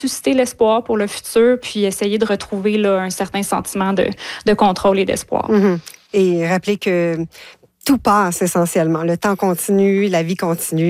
susciter l'espoir pour le futur, puis essayer de retrouver là, un certain sentiment de contrôle et d'espoir. Mm-hmm. Et rappeler que tout passe essentiellement. Le temps continue, la vie continue.